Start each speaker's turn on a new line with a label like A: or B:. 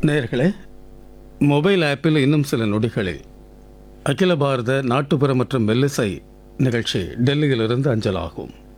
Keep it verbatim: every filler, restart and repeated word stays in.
A: நேயர்களே, மொபைல் ஆப்பில் இன்னும் சில நொடிகளில் அகில பாரத நாட்டுப்புற மற்றும் மெல்லிசை நிகழ்ச்சி டெல்லியிலிருந்து அஞ்சலாகும்.